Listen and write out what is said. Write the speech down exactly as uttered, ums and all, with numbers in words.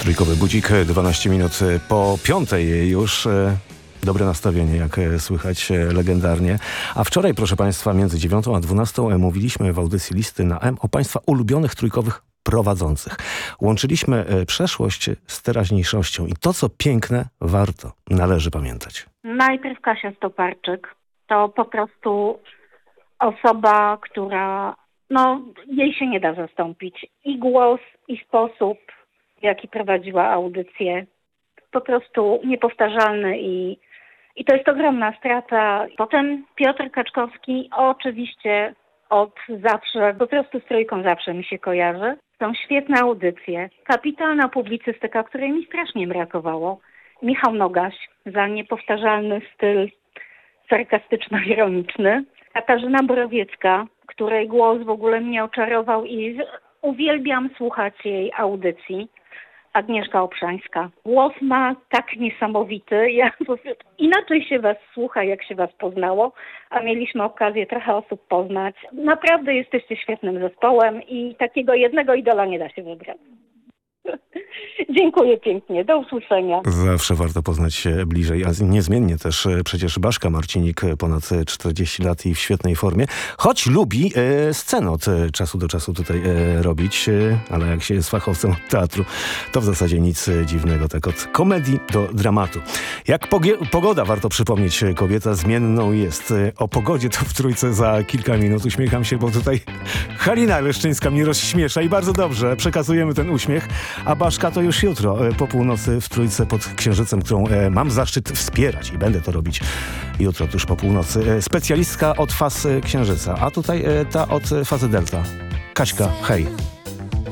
Trójkowy budzik, dwanaście minut po piątej już. Dobre nastawienie, jak słychać, legendarnie. A wczoraj, proszę Państwa, między dziewiątą a dwunastą mówiliśmy w audycji Listy na M o Państwa ulubionych trójkowych prowadzących. Łączyliśmy przeszłość z teraźniejszością i to, co piękne, warto, należy pamiętać. Najpierw Kasia Stoparczyk. To po prostu osoba, która, no, jej się nie da zastąpić. I głos, i sposób, w jaki prowadziła audycję, po prostu niepowtarzalny i, i to jest ogromna strata. Potem Piotr Kaczkowski, oczywiście od zawsze, po prostu z trójką zawsze mi się kojarzy. Są świetne audycje, kapitalna publicystyka, której mi strasznie brakowało. Michał Nogaś za niepowtarzalny styl sarkastyczno-ironiczny. Katarzyna Borowiecka, której głos w ogóle mnie oczarował i uwielbiam słuchać jej audycji. Agnieszka Obszańska. Głos ma tak niesamowity. Ja, inaczej się was słucha, jak się was poznało, a mieliśmy okazję trochę osób poznać. Naprawdę jesteście świetnym zespołem i takiego jednego idola nie da się wybrać. Dziękuję pięknie. Do usłyszenia. Zawsze warto poznać się bliżej, a niezmiennie też przecież Baszka Marcinik ponad czterdzieści lat i w świetnej formie, choć lubi e, scenę od czasu do czasu tutaj e, robić, e, ale jak się jest fachowcem od teatru, to w zasadzie nic dziwnego, tak od komedii do dramatu. Jak pogie- pogoda, warto przypomnieć, kobieta zmienną jest. O pogodzie to w Trójce za kilka minut. Uśmiecham się, bo tutaj Halina Leszczyńska mnie rozśmiesza i bardzo dobrze przekazujemy ten uśmiech. A Baszka to już jutro po północy w Trójce pod Księżycem, którą mam zaszczyt wspierać i będę to robić jutro tuż po północy. Specjalistka od faz Księżyca, a tutaj ta od fazy Delta. Kaśka, hej.